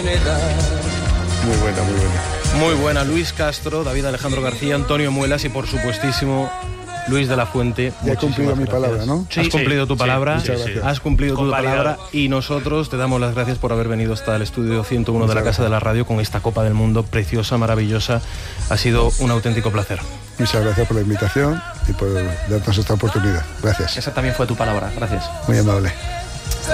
Muy buena, muy buena. Muy buena, Luis Castro, David Alejandro García, Antonio Muelas y por supuestísimo Luis de la Fuente. Ya he cumplido mi palabra, ¿no? Has cumplido tu palabra, has cumplido tu palabra y nosotros te damos las gracias por haber venido hasta el estudio 101 de la Casa de la Radio con esta Copa del Mundo preciosa, maravillosa. Ha sido un auténtico placer. Muchas gracias por la invitación y por darnos esta oportunidad. Gracias. Esa también fue tu palabra, gracias. Muy amable.